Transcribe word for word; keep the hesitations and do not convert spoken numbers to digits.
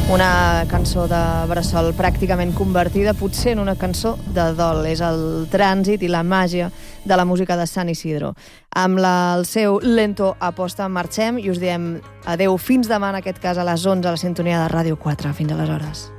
Una cançó de bressol pràcticament convertida potser en una cançó de dol. És el trànsit i la màgia de la música de San Isidro. Amb la, el seu Lento Aposta marxem i us diem adeu fins demà, en aquest cas a les onze, a la sintonia de Ràdio quatre. Fins aleshores.